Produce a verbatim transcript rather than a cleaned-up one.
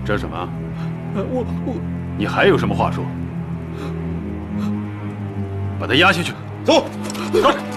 这什么？ 我我， 你还有什么话说？把他押下去。 走， 走。